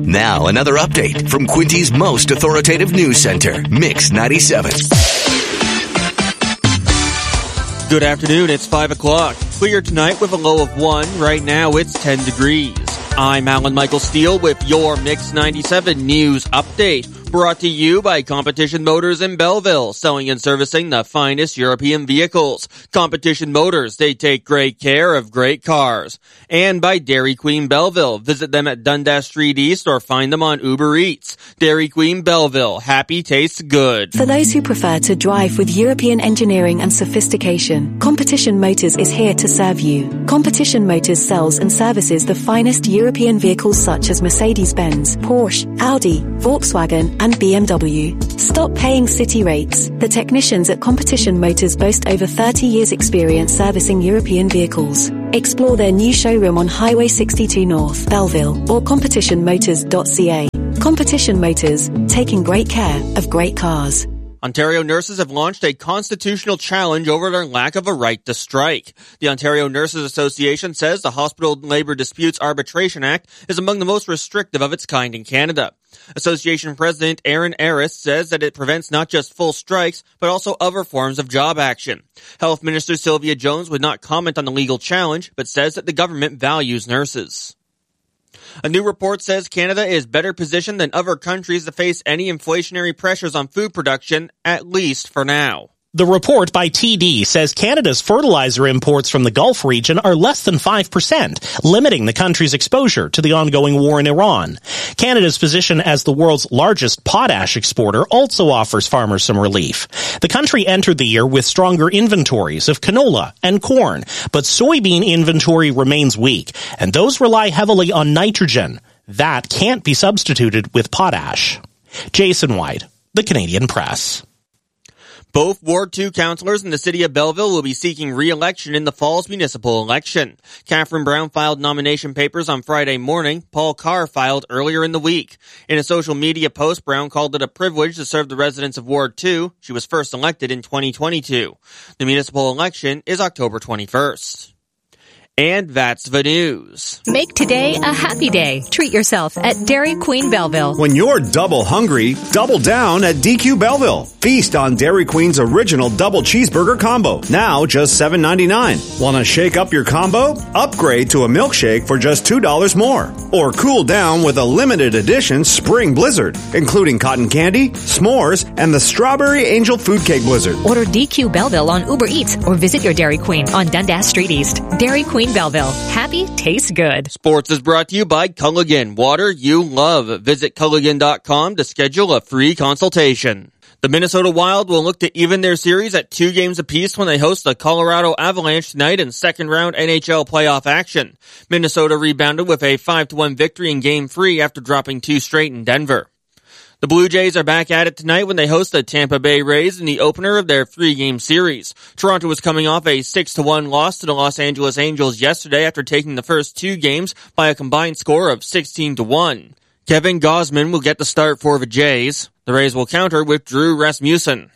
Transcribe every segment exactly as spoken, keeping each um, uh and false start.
Now, another update from Quinty's most authoritative news center, Mix ninety-seven. Good afternoon, it's five o'clock. Clear tonight with a low of one. Right now, it's ten degrees. I'm Alan Michael Steele with your Mix ninety-seven News Update. Brought to you by Competition Motors in Belleville, selling and servicing the finest European vehicles. Competition Motors, they take great care of great cars. And by Dairy Queen Belleville. Visit them at Dundas Street East or find them on Uber Eats. Dairy Queen Belleville, happy tastes good. For those who prefer to drive with European engineering and sophistication, Competition Motors is here to serve you. Competition Motors sells and services the finest European vehicles such as Mercedes-Benz, Porsche, Audi, Volkswagen, and B M W. Stop paying city rates. The technicians at Competition Motors boast over thirty years experience servicing European vehicles. Explore their new showroom on Highway sixty-two North, Belleville, or competition motors dot c a. Competition Motors, taking great care of great cars. Ontario nurses have launched a constitutional challenge over their lack of a right to strike. The Ontario Nurses Association says the Hospital Labour Disputes Arbitration Act is among the most restrictive of its kind in Canada. Association President Aaron Arris says that it prevents not just full strikes, but also other forms of job action. Health Minister Sylvia Jones would not comment on the legal challenge, but says that the government values nurses. A new report says Canada is better positioned than other countries to face any inflationary pressures on food production, at least for now. The report by T D says Canada's fertilizer imports from the Gulf region are less than five percent, limiting the country's exposure to the ongoing war in Iran. Canada's position as the world's largest potash exporter also offers farmers some relief. The country entered the year with stronger inventories of canola and corn, but soybean inventory remains weak, and those rely heavily on nitrogen. That can't be substituted with potash. Jason White, The Canadian Press. Both Ward two councillors in the city of Belleville will be seeking re-election in the fall's municipal election. Catherine Brown filed nomination papers on Friday morning. Paul Carr filed earlier in the week. In a social media post, Brown called it a privilege to serve the residents of Ward two. She was first elected in twenty twenty-two. The municipal election is October twenty-first. And that's the news. Make today a happy day. Treat yourself at Dairy Queen Belleville. When you're double hungry, double down at D Q Belleville. Feast on Dairy Queen's original double cheeseburger combo. Now just seven ninety-nine. Want to shake up your combo? Upgrade to a milkshake for just two dollars more. Or cool down with a limited edition Spring Blizzard, including cotton candy, s'mores, and the Strawberry Angel Food Cake Blizzard. Order D Q Belleville on Uber Eats or visit your Dairy Queen on Dundas Street East. Dairy Queen Belleville. Happy tastes good. Sports is brought to you by Culligan. Water you love. Visit Culligan dot com to schedule a free consultation. The Minnesota Wild will look to even their series at two games apiece when they host the Colorado Avalanche tonight in second-round N H L playoff action. Minnesota rebounded with a five to one victory in Game three after dropping two straight in Denver. The Blue Jays are back at it tonight when they host the Tampa Bay Rays in the opener of their three-game series. Toronto was coming off a six to one loss to the Los Angeles Angels yesterday after taking the first two games by a combined score of sixteen to one. Kevin Gausman will get the start for the Jays. The Rays will counter with Drew Rasmussen.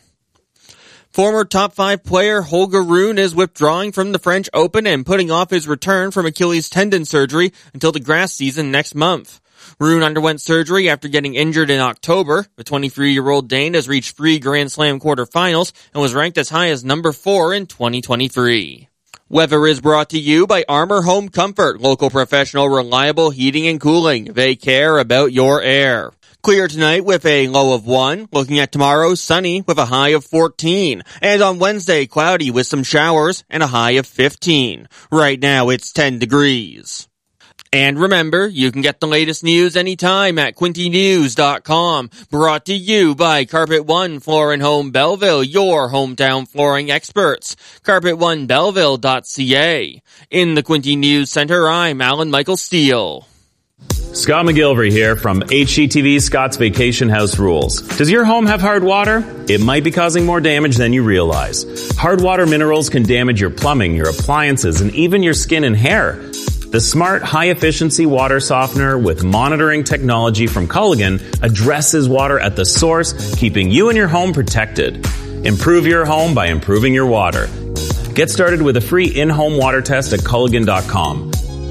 Former top five player Holger Rune is withdrawing from the French Open and putting off his return from Achilles tendon surgery until the grass season next month. Rune underwent surgery after getting injured in October. The twenty-three-year-old Dane has reached three Grand Slam quarterfinals and was ranked as high as number four in twenty twenty-three. Weather is brought to you by Armor Home Comfort, local professional reliable heating and cooling. They care about your air. Clear tonight with a low of one. Looking at tomorrow, sunny with a high of fourteen. And on Wednesday, cloudy with some showers and a high of fifteen. Right now, it's ten degrees. And remember, you can get the latest news anytime at Quinty News dot com. Brought to you by Carpet One Floor and Home Belleville, your hometown flooring experts. Carpet One Belleville dot c a. In the Quinty News Center, I'm Alan Michael Steele. Scott McGilvery here from H G T V Scott's Vacation House Rules. Does your home have hard water? It might be causing more damage than you realize. Hard water minerals can damage your plumbing, your appliances, and even your skin and hair. The smart, high-efficiency water softener with monitoring technology from Culligan addresses water at the source, keeping you and your home protected. Improve your home by improving your water. Get started with a free in-home water test at Culligan dot com.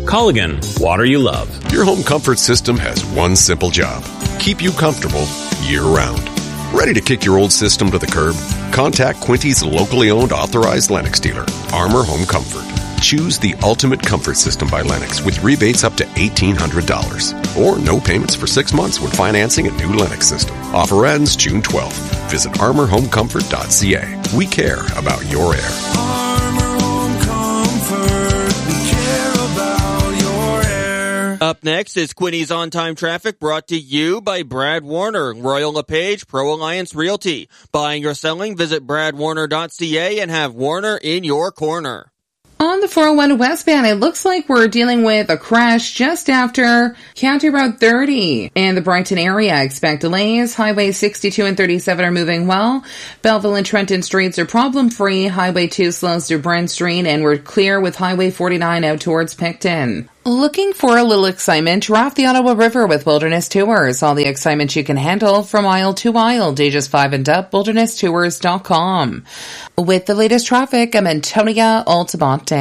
Culligan, water you love. Your home comfort system has one simple job. Keep you comfortable year-round. Ready to kick your old system to the curb? Contact Quinty's locally owned authorized Lennox dealer, Armor Home Comfort. Choose the ultimate comfort system by Lennox with rebates up to eighteen hundred dollars. Or no payments for six months when financing a new Lennox system. Offer ends June twelfth. Visit armor home comfort dot c a. We care about your air. Armor Home Comfort. We care about your air. Up next is Quinny's On Time Traffic, brought to you by Brad Warner, Royal LePage, Pro Alliance Realty. Buying or selling, visit brad warner dot c a and have Warner in your corner. On the four oh one westbound, it looks like we're dealing with a crash just after County Road thirty. In the Brighton area, expect delays. Highway sixty-two and thirty-seven are moving well. Belleville and Trenton streets are problem-free. Highway two slows through Brent Street, and we're clear with Highway forty-nine out towards Picton. Looking for a little excitement? Draft the Ottawa River with Wilderness Tours. All the excitement you can handle from aisle to aisle. Ages five and up, wilderness tours dot com. With the latest traffic, I'm Antonia Altamonte.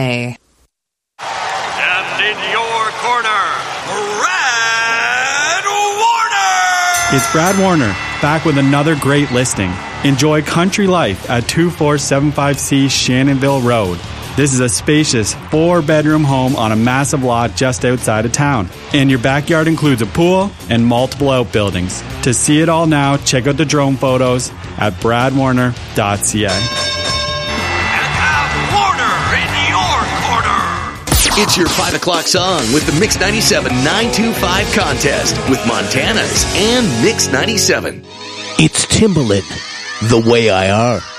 And in your corner, Brad Warner! It's Brad Warner, back with another great listing. Enjoy country life at two four seven five C Shannonville Road. This is a spacious four-bedroom home on a massive lot just outside of town. And your backyard includes a pool and multiple outbuildings. To see it all now, check out the drone photos at brad warner dot c a. And have Warner in your corner! It's your five o'clock song with the Mix ninety-seven nine two five contest with Montana's and Mix ninety-seven. It's Timbaland, The Way I Are.